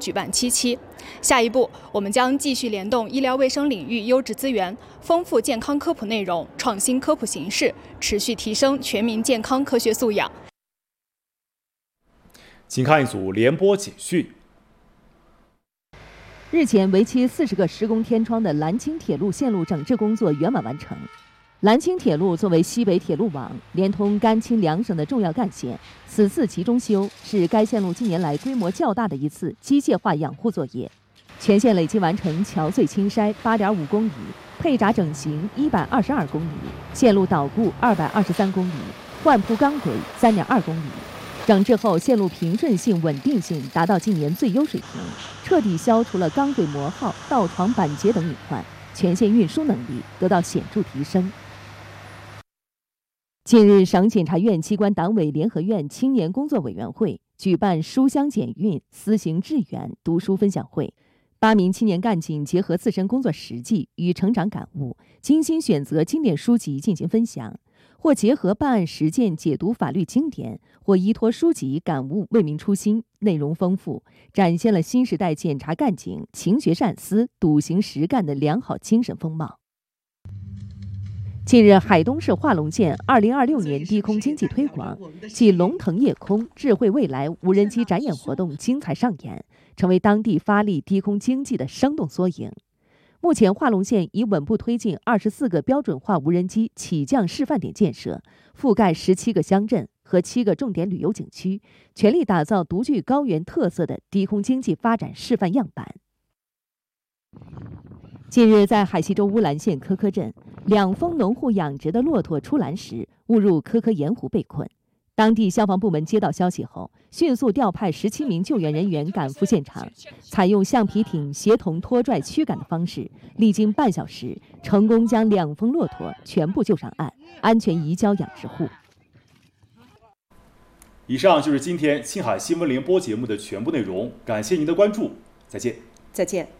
举办7期。下一步，我们将继续联动医疗卫生领域优质资源，丰富健康科普内容，创新科普形式，持续提升全民健康科学素养。 请看一组联播简讯。 日前，为期40个施工天窗的兰青铁路线路整治工作圆满完成。兰青铁路作为西北铁路网，连通甘青两省的重要干线，此次集中修是该线路近年来规模较大的一次机械化养护作业。全线累计完成桥隧清筛8.5公里，配闸整形122公里，线路导固223公里，换铺钢轨3.2公里。整治后，线路平顺性、稳定性达到近年最优水平，彻底消除了钢轨磨耗、道床板结等隐患，全线运输能力得到显著提升。近日，省检察院机关党委联合院青年工作委员会举办书香检运、思行致远读书分享会。8名青年干警结合自身工作实际与成长感悟，精心选择经典书籍进行分享，或结合办案实践解读法律经典，或依托书籍感悟为民初心，内容丰富，展现了新时代检察干警勤学善思、笃行实干的良好精神风貌。近日，海东市化龙县2026年低空经济推广暨龙腾夜空智慧未来无人机展演活动精彩上演，成为当地发力低空经济的生动缩影。目前，化龙县已稳步推进24个标准化无人机起降示范点建设，覆盖17个乡镇和7个重点旅游景区，全力打造独具高原特色的低空经济发展示范样板。近日，在海西州乌兰县科科镇，2峰农户养殖的骆驼出栏时误入科科盐湖被困。当地消防部门接到消息后，迅速调派17名救援人员赶赴现场，采用橡皮艇协同拖拽驱赶的方式，历经半小时，成功将2峰骆驼全部救上岸，安全移交养殖户。 以上就是今天青海新闻联播节目的全部内容，感谢您的关注，再见。 再见。